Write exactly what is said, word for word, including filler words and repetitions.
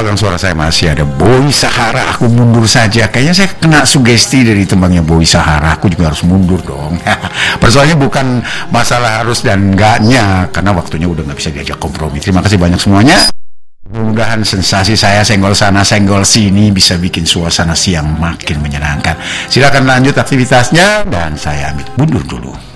belakang suara saya masih ada Boy Sahara. Aku mundur saja. Kayaknya saya kena sugesti dari tembangnya Boy Sahara. Aku juga harus mundur dong. Persoalannya bukan masalah harus dan enggaknya, karena waktunya udah nggak bisa diajak kompromi. Terima kasih banyak semuanya. Mudah-mudahan sensasi saya senggol sana senggol sini bisa bikin suasana siang makin menyenangkan. Silakan lanjut aktivitasnya dan saya ambil mundur dulu.